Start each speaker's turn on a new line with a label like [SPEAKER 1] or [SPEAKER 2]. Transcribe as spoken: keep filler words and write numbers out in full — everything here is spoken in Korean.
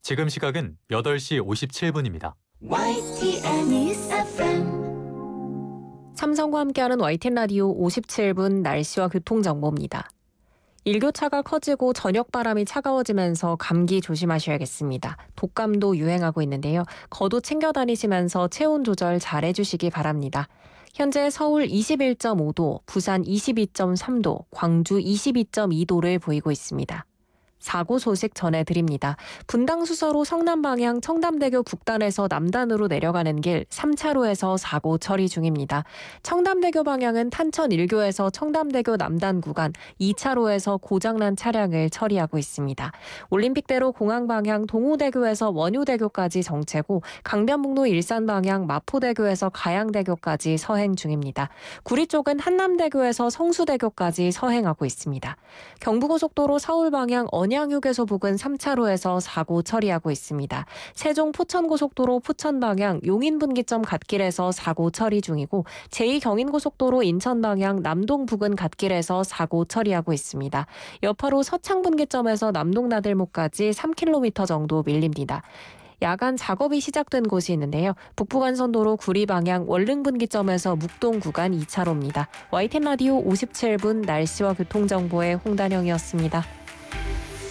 [SPEAKER 1] 지금 시각은 여덟 시 오십칠 분입니다.
[SPEAKER 2] 와이티엔 News 에프엠
[SPEAKER 3] 삼성과 함께하는 와이티엔 라디오 오십칠 분 날씨와 교통정보입니다. 일교차가 커지고 저녁 바람이 차가워지면서 감기 조심하셔야겠습니다. 독감도 유행하고 있는데요. 겉옷 챙겨 다니시면서 체온 조절 잘 해주시기 바랍니다. 현재 서울 이십일 점 오 도, 부산 이십이 점 삼 도, 광주 이십이 점 이 도를 보이고 있습니다. 사고 소식 전해드립니다. 분당 수서로 성남 방향 청담대교 북단에서 남단으로 내려가는 길 삼 차로에서 사고 처리 중입니다. 청담대교 방향은 탄천 일 교에서 청담대교 남단 구간 이 차로에서 고장난 차량을 처리하고 있습니다. 올림픽대로 공항 방향 동호대교에서 원효대교까지 정체고 강변북로 일산 방향 마포대교에서 가양대교까지 서행 중입니다. 구리 쪽은 한남대교에서 성수대교까지 서행하고 있습니다. 경부고속도로 서울 방향 언 양휴게소 부근 삼 차로에서 사고 처리하고 있습니다. 세종 포천고속도로 포천 방향 용인분기점 갓길에서 사고 처리 중이고 제이 경인고속도로 인천 방향 남동 부근 갓길에서 사고 처리하고 있습니다. 여파로 서창분기점에서 남동나들목까지 삼 킬로미터 정도 밀립니다. 야간 작업이 시작된 곳이 있는데요. 북부간선도로 구리 방향 월릉분기점에서 묵동 구간 이 차로입니다. 와이티엔 라디오 오십칠 분 날씨와 교통정보의 홍단영이었습니다.